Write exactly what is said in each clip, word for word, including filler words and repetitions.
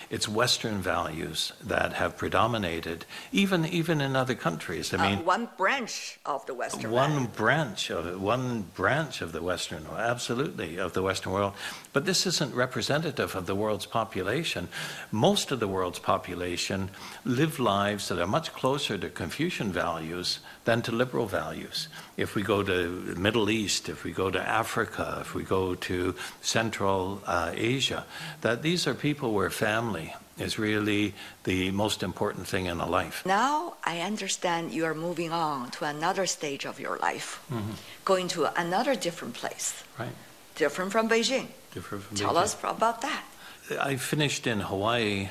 It's Western values that have predominated, even even in other countries. I mean, uh, one branch of the Western one value. branch of it, one branch of the Western, absolutely, of the Western world. But this isn't representative of the world's population. Most of the world's population live lives that are much closer to Confucian values than to liberal values. If we go to the Middle East, if we go to Africa, if we go to Central uh, Asia, that these are people where family is really the most important thing in a life. Now I understand you are moving on to another stage of your life, Mm-hmm. going to another different place, Right. different from Beijing. Different from Tell Beijing. us about that. I finished in Hawaii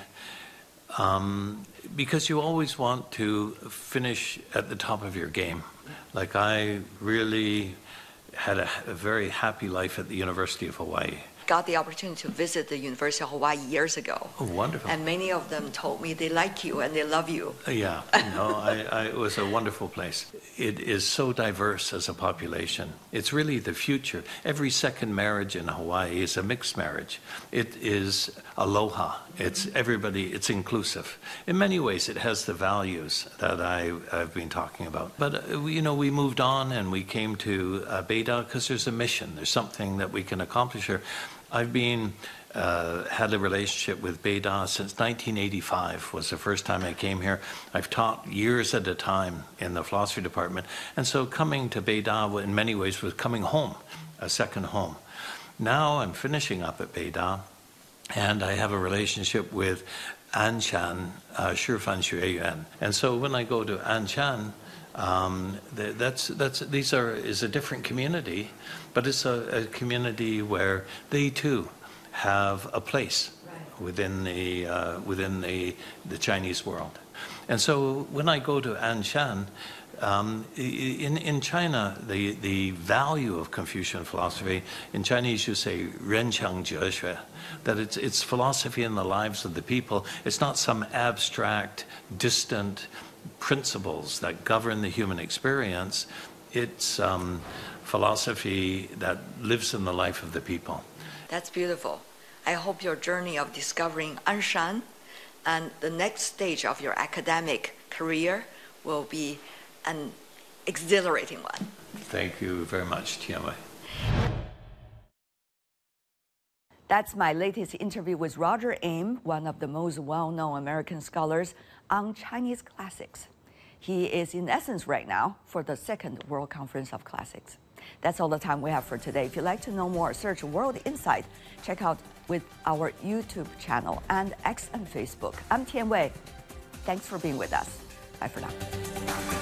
um, because you always want to finish at the top of your game. Like I really had a, a very happy life at the University of Hawaii. Got the opportunity to visit the University of Hawaii years ago. Oh, wonderful. And many of them told me they like you and they love you. Yeah, no, I, I, it was a wonderful place. It is so diverse as a population. It's really the future. Every second marriage in Hawaii is a mixed marriage. It is aloha. It's everybody, it's inclusive. In many ways, it has the values that I, I've been talking about. But, uh, we, you know, we moved on and we came to uh, Beida because there's a mission. There's something that we can accomplish here. I've been uh, had a relationship with Beida since nineteen eighty-five was the first time I came here. I've taught years at a time in the philosophy department. And so coming to Beida in many ways was coming home, a second home. Now I'm finishing up at Beida and I have a relationship with Anshan, uh, Shifan Xueyuan. And so when I go to Anshan, Um, that's that's these are is a different community, but it's a, a community where they too have a place within the uh, within the the Chinese world. And so when I go to Anshan, um, in in China, the the value of Confucian philosophy in Chinese you say 人情哲学, that it's it's philosophy in the lives of the people. It's not some abstract, distant principles that govern the human experience. It's um, philosophy that lives in the life of the people. That's beautiful. I hope your journey of discovering Anshan and the next stage of your academic career will be an exhilarating one. Thank you very much, Tianwei. That's my latest interview with Roger Ames, one of the most well-known American scholars on Chinese classics. He is in essence right now for the second World Conference of Classics. That's all the time we have for today. If you'd like to know more, search World Insight. Check out with our YouTube channel and X and Facebook. I'm Tianwei. Thanks for being with us. Bye for now.